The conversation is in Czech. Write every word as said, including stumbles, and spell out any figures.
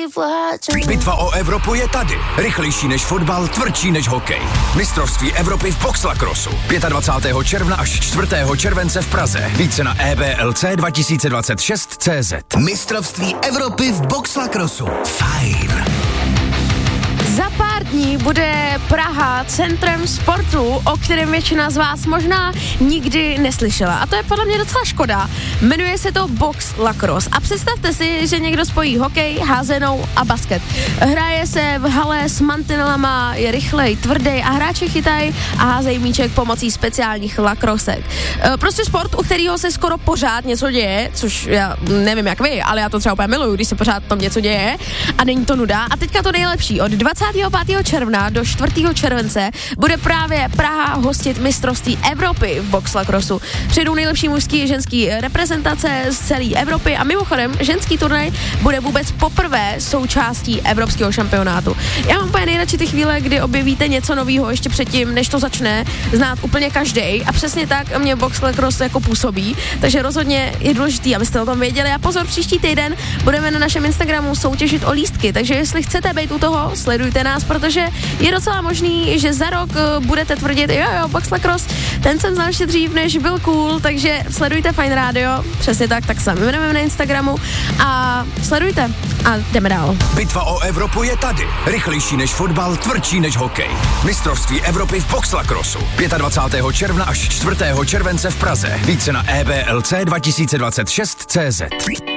Bitva o Evropu je tady. Rychlejší než fotbal, tvrdší než hokej. Mistrovství Evropy v boxlacrossu. dvacátého pátého června až čtvrtého července v Praze. Více na e b l c dva tisíce dvacet šest tečka cé zet. Mistrovství Evropy v boxlacrossu. Fajn. Za pár dní bude Praha centrem sportu, o kterém většina z vás možná nikdy neslyšela. A to je podle mě docela škoda. Jmenuje se to Box Lacrosse. A představte si, že někdo spojí hokej, házenou a basket. Hraje se v hale s mantinelama, je rychlej, tvrdý a hráči chytají a házejí míček pomocí speciálních lakrosek. E, prostě sport, u kterého se skoro pořád něco děje, což já nevím jak vy, ale já to třeba úplně miluju, když se pořád tam něco děje a není to nuda. A teďka to nejlepší. Od dvacátého pátého června do čtvrtého července bude právě Praha hostit mistrovství Evropy v box lacrossu. Přijdou nejlepší mužský a ženský reprezentace z celé Evropy a mimochodem ženský turnaj bude vůbec poprvé součástí evropského šampionátu. Já mám úplně nejradši ty chvíle, kdy objevíte něco nového ještě předtím, než to začne znát úplně každej a přesně tak mě box lacrosse jako působí, takže rozhodně je důležitý, abyste o tom věděli a pozor, příští týden budeme na našem Instagramu soutěžit o lístky, takže jestli chcete být u toho, sledujte nás, protože je docela možný, že za rok uh, budete tvrdit, jo jo, box lacrosse, ten jsem znal ještě dřív, než byl cool, takže sledujte Fajn rádio, přesně tak, tak se jmenujeme na Instagramu a sledujte a jdeme dál. Bitva o Evropu je tady. Rychlejší než fotbal, tvrdší než hokej. Mistrovství Evropy v box lacrossu. dvacátého pátého června až čtvrtého července v Praze. Více na e b l c dva tisíce dvacet šest tečka cé zet.